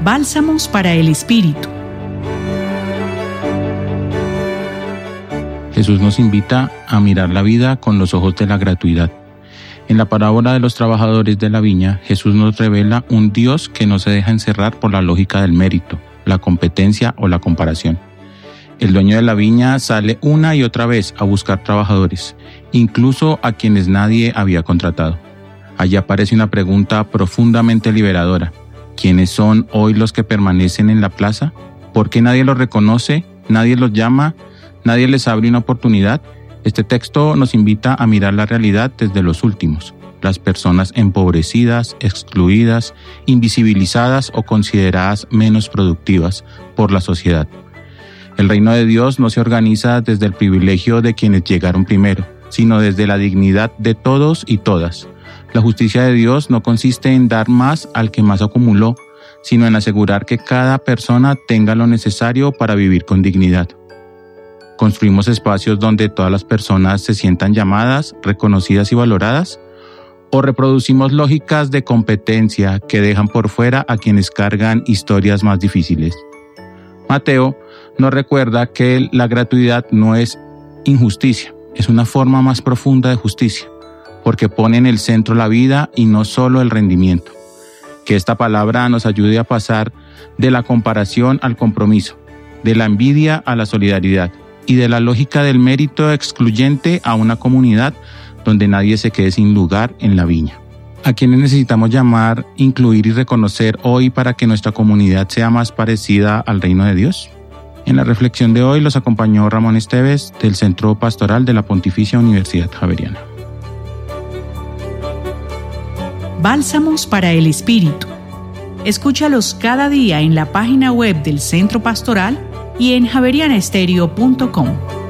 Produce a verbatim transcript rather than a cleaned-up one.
Bálsamos para el Espíritu. Jesús nos invita a mirar la vida con los ojos de la gratuidad. En la parábola de los trabajadores de la viña, Jesús nos revela un Dios que no se deja encerrar por la lógica del mérito, la competencia o la comparación. El dueño de la viña sale una y otra vez a buscar trabajadores, incluso a quienes nadie había contratado. Allí aparece una pregunta profundamente liberadora. ¿Quiénes son hoy los que permanecen en la plaza? ¿Por qué nadie los reconoce? ¿Nadie los llama? ¿Nadie les abre una oportunidad? Este texto nos invita a mirar la realidad desde los últimos, las personas empobrecidas, excluidas, invisibilizadas o consideradas menos productivas por la sociedad. El reino de Dios no se organiza desde el privilegio de quienes llegaron primero, sino desde la dignidad de todos y todas. La justicia de Dios no consiste en dar más al que más acumuló, sino en asegurar que cada persona tenga lo necesario para vivir con dignidad. ¿Construimos espacios donde todas las personas se sientan llamadas, reconocidas y valoradas? ¿O reproducimos lógicas de competencia que dejan por fuera a quienes cargan historias más difíciles? Mateo nos recuerda que la gratuidad no es injusticia, es una forma más profunda de justicia, porque pone en el centro la vida y no solo el rendimiento. Que esta palabra nos ayude a pasar de la comparación al compromiso, de la envidia a la solidaridad y de la lógica del mérito excluyente a una comunidad donde nadie se quede sin lugar en la viña. ¿A quiénes necesitamos llamar, incluir y reconocer hoy para que nuestra comunidad sea más parecida al reino de Dios? En la reflexión de hoy los acompañó Ramón Esteves del Centro Pastoral de la Pontificia Universidad Javeriana. Bálsamos para el Espíritu. Escúchalos cada día en la página web del Centro Pastoral y en javeriana estéreo punto com.